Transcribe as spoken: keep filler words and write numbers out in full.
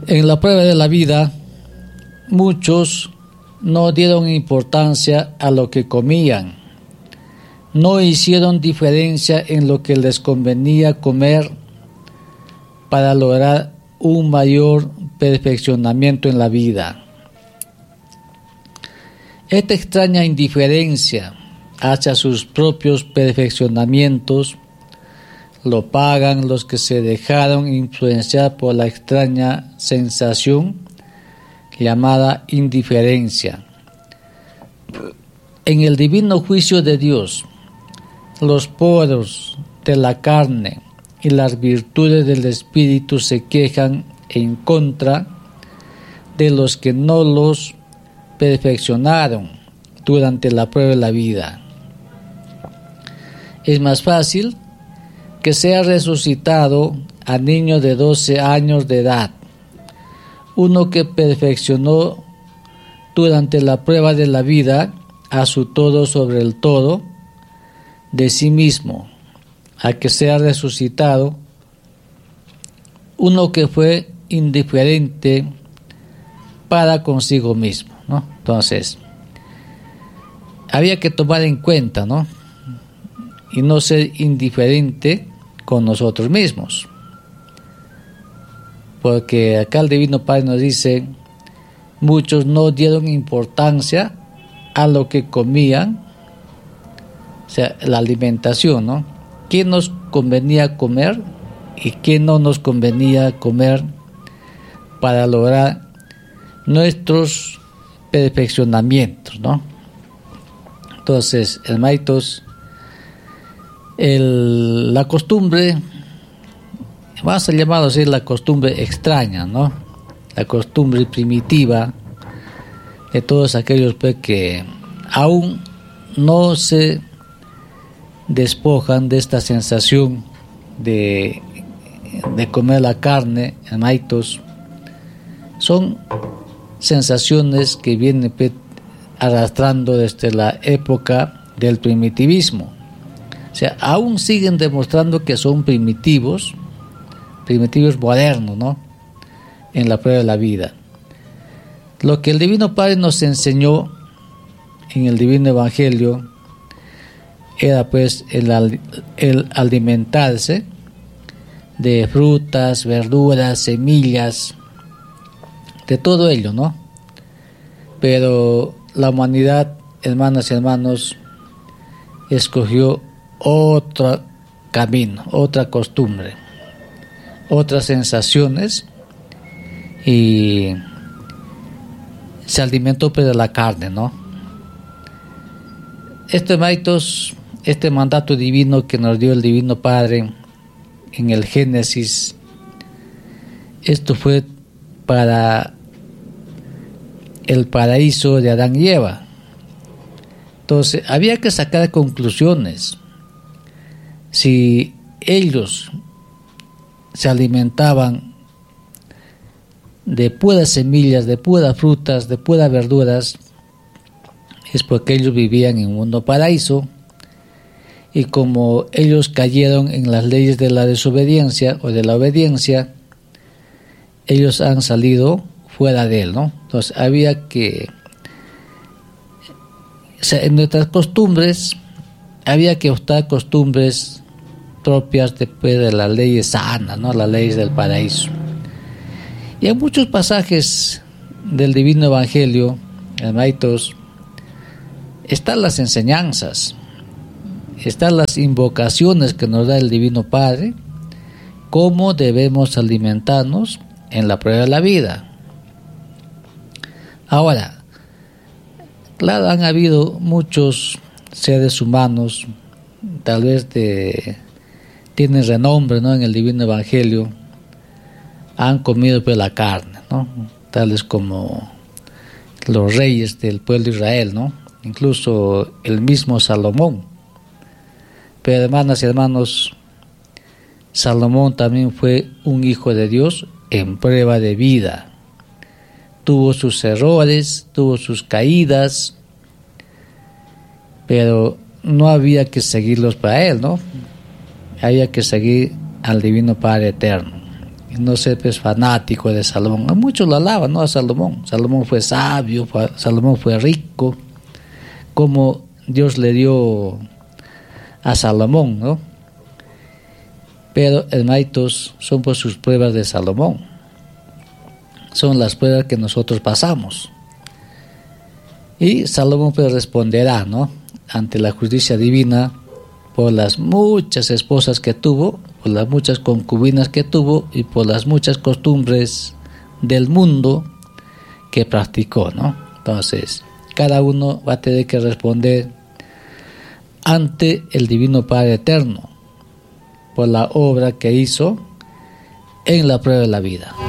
En la prueba de la vida, muchos no dieron importancia a lo que comían, no hicieron diferencia en lo que les convenía comer para lograr un mayor perfeccionamiento en la vida. Esta extraña indiferencia hacia sus propios perfeccionamientos lo pagan los que se dejaron influenciar por la extraña sensación llamada indiferencia. En el divino juicio de Dios, los poros de la carne y las virtudes del espíritu se quejan en contra de los que no los perfeccionaron durante la prueba de la vida. Es más fácil que sea resucitado a niños de doce años de edad, uno que perfeccionó durante la prueba de la vida a su todo sobre el todo de sí mismo, a que sea resucitado uno que fue indiferente para consigo mismo, ¿no? Entonces, había que tomar en cuenta, ¿no? Y no ser indiferente con nosotros mismos. Porque acá el Divino Padre nos dice, muchos no dieron importancia a lo que comían, o sea, la alimentación, ¿no? ¿Qué nos convenía comer y qué no nos convenía comer para lograr nuestros perfeccionamientos, ¿no? Entonces, hermanitos, el, la costumbre, vamos a llamarlo así, la costumbre extraña, ¿no? La costumbre primitiva de todos aquellos pues, que aún no se despojan de esta sensación de, de comer la carne, hermanitos, son sensaciones que vienen pues, arrastrando desde la época del primitivismo. O sea, aún siguen demostrando que son primitivos, primitivos modernos, ¿no? En la prueba de la vida. Lo que el Divino Padre nos enseñó en el Divino Evangelio era pues el, el alimentarse de frutas, verduras, semillas, de todo ello, ¿no? Pero la humanidad, hermanas y hermanos, escogió otro camino, otra costumbre, otras sensaciones y se alimentó pues, de la carne, ¿no? Estos hermanitos, este mandato divino que nos dio el Divino Padre en el Génesis, esto fue para el paraíso de Adán y Eva. Entonces, había que sacar conclusiones. Si ellos se alimentaban de puras semillas, de puras frutas, de puras verduras, es porque ellos vivían en un mundo paraíso, y como ellos cayeron en las leyes de la desobediencia o de la obediencia, ellos han salido fuera de él, ¿no? Entonces había que, o sea, en nuestras costumbres, había que optar costumbres propias después de las leyes sanas, ¿no? Las leyes del paraíso. Y en muchos pasajes del Divino Evangelio, hermanitos, están las enseñanzas, están las invocaciones que nos da el Divino Padre, cómo debemos alimentarnos en la prueba de la vida. Ahora, claro, han habido muchos seres humanos, tal vez de, tienen renombre, ¿no? En el Divino Evangelio, han comido pues, la carne, ¿no? Tales como los reyes del pueblo de Israel, ¿no? Incluso el mismo Salomón. Pero hermanas y hermanos, Salomón también fue un hijo de Dios en prueba de vida. Tuvo sus errores, tuvo sus caídas, pero no había que seguirlos para él, ¿no? Había que seguir al Divino Padre Eterno. y no ser pues fanático de Salomón. A muchos lo alaban, ¿no? A Salomón. Salomón fue sabio, fue, Salomón fue rico, como Dios le dio a Salomón, ¿no? Pero, hermanitos, son por sus pruebas de Salomón. Son las pruebas que nosotros pasamos. Y Salomón pues responderá, ¿no?, ante la justicia divina por las muchas esposas que tuvo, por las muchas concubinas que tuvo y por las muchas costumbres del mundo que practicó, ¿no? Entonces, cada uno va a tener que responder ante el Divino Padre Eterno por la obra que hizo en la prueba de la vida.